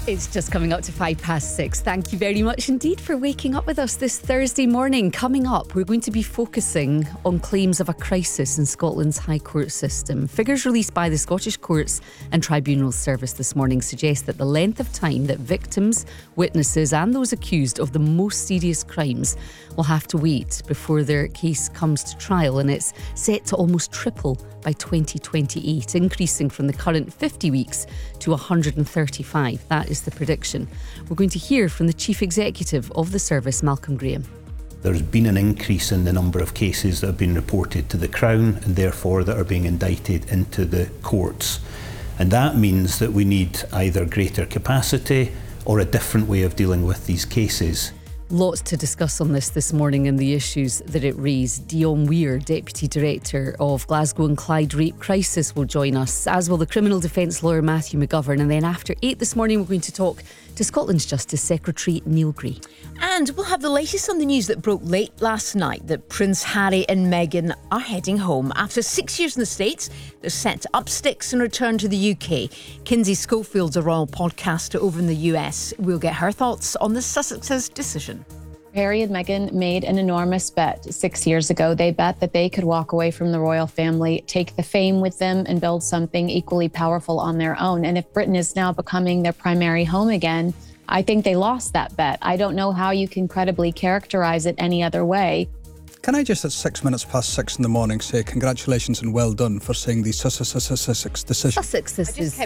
It's just coming up to 6:05. Thank you very much indeed for waking up with us this Thursday morning. Coming up, we're going to be focusing on claims of a crisis in Scotland's High Court system. Figures released by the Scottish Courts and Tribunals Service this morning suggest that the length of time that victims, witnesses and those accused of the most serious crimes will have to wait before their case comes to trial, and it's set to almost triple by 2028, increasing from the current 50 weeks to 135. That is the prediction. We're going to hear from the Chief Executive of the service, Malcolm Graham. There's been an increase in the number of cases that have been reported to the Crown and therefore that are being indicted into the courts. And that means that we need either greater capacity or a different way of dealing with these cases. Lots to discuss on this morning and the issues that it raised. Dion Weir, Deputy Director of Glasgow and Clyde Rape Crisis, will join us, as will the criminal defence lawyer Matthew McGovern. And then after 8 this morning, we're going to talk to Scotland's Justice Secretary Neil Gray. And we'll have the latest on the news that broke late last night that Prince Harry and Meghan are heading home. After 6 years in the States, they're set to up sticks and return to the UK. Kinsey Schofield's a royal podcaster over in the US. We'll get her thoughts on the Sussexes' decision. Harry and Meghan made an enormous bet 6 years ago. They bet that they could walk away from the royal family, take the fame with them, and build something equally powerful on their own. And if Britain is now becoming their primary home again, I think they lost that bet. I don't know how you can credibly characterize it any other way. Can I just at 6:06 in the morning say congratulations and well done for saying the Sussex decision? Sussex,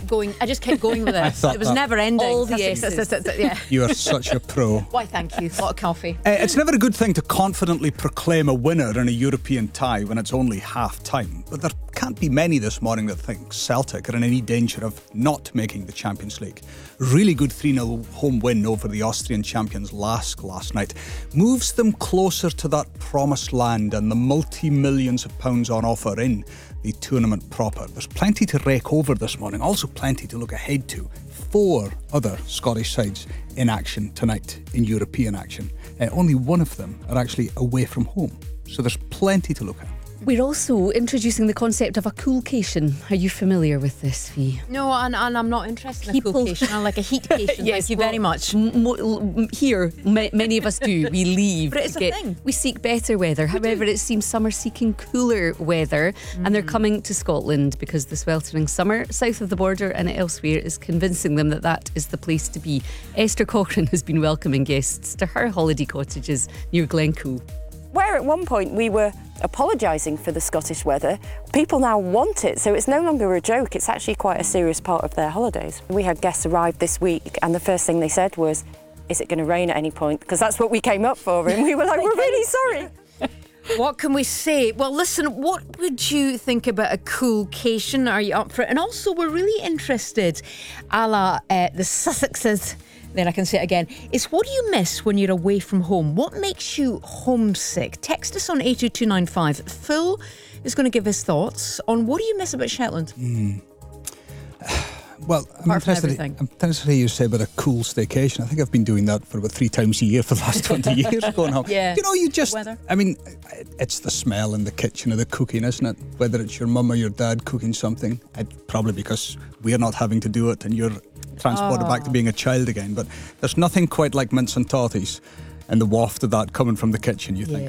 I just kept going with it. It was never ending. All the S's. Yeah. You are such a pro. Why, thank you. A lot of coffee. It's never a good thing to confidently proclaim a winner in a European tie when it's only half time. But there can't be many this morning that think Celtic are in any danger of not making the Champions League. Really good 3-0 home win over the Austrian champions last night moves them closer to that promised land and the multi-millions of pounds on offer in the tournament proper. There's plenty to rake over this morning, also plenty to look ahead to. 4 other Scottish sides in action tonight in European action. Only one of them are actually away from home, so there's plenty to look at. We're also introducing the concept of a coolcation. Are you familiar with this, Fee? No, and I'm not interested in a coolcation. I like a heatcation. Yes, thank you very much. Here, many of us do. We leave. But it's a thing. We seek better weather. However, it seems some are seeking cooler weather, and they're coming to Scotland because the sweltering summer south of the border and elsewhere is convincing them that that is the place to be. Esther Cochrane has been welcoming guests to her holiday cottages near Glencoe. Where at one point we were apologising for the Scottish weather, people now want it, so it's no longer a joke, it's actually quite a serious part of their holidays. We had guests arrive this week and the first thing they said was, is it going to rain at any point? Because that's what we came up for, and we were like, we're really sorry. What can we say? Well, listen, what would you think about a coolcation? Are you up for it? And also, we're really interested, a la the Sussexes, then I can say it again, is what do you miss when you're away from home? What makes you homesick? Text us on 82295. Phil is going to give his thoughts on what do you miss about Shetland? Well, I'm interested to hear you say about a cool staycation. I think I've been doing that for about 3 times a year for the last 20 years going home. Yeah. You know, you just, Weather. I mean, it's the smell in the kitchen of the cooking, isn't it? Whether it's your mum or your dad cooking something, probably because we're not having to do it and you're transported back to being a child again. But there's nothing quite like mince and totties and the waft of that coming from the kitchen, you think.